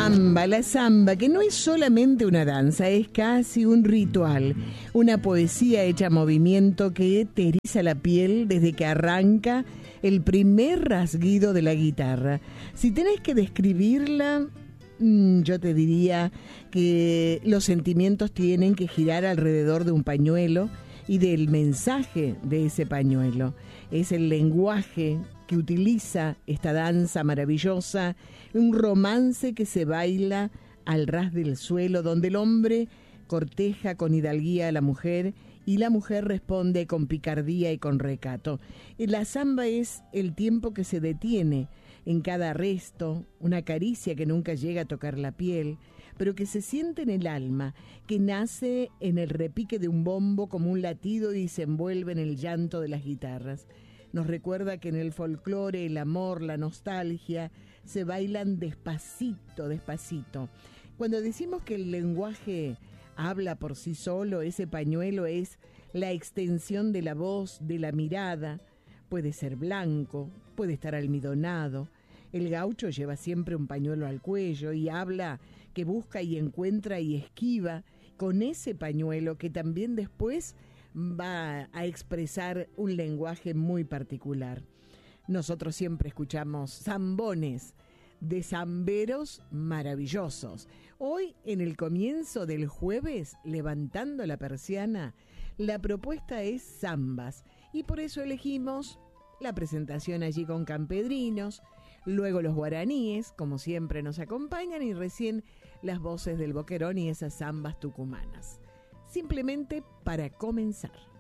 La samba, que no es solamente una danza, es casi un ritual, una poesía hecha movimiento que te eriza la piel desde que arranca el primer rasguido de la guitarra. Si tenés que describirla, yo te diría que los sentimientos tienen que girar alrededor de un pañuelo y del mensaje de ese pañuelo. Es el lenguaje que utiliza esta danza maravillosa, un romance que se baila al ras del suelo, donde el hombre corteja con hidalguía a la mujer y la mujer responde con picardía y con recato. La samba es el tiempo que se detiene en cada arresto, una caricia que nunca llega a tocar la piel, pero que se siente en el alma, que nace en el repique de un bombo como un latido y se envuelve en el llanto de las guitarras. Nos recuerda que en el folclore el amor, la nostalgia, se bailan despacito, despacito. Cuando decimos que el lenguaje habla por sí solo, ese pañuelo es la extensión de la voz, de la mirada. Puede ser blanco, puede estar almidonado. El gaucho lleva siempre un pañuelo al cuello y habla que busca y encuentra y esquiva con ese pañuelo que también después va a expresar un lenguaje muy particular. Nosotros siempre escuchamos zambones de zamberos maravillosos. Hoy, en el comienzo del jueves, levantando la persiana, la propuesta es zambas y por eso elegimos la presentación allí con campedrinos, luego los guaraníes, como siempre nos acompañan, y recién las voces del boquerón y esas zambas tucumanas. Simplemente para comenzar.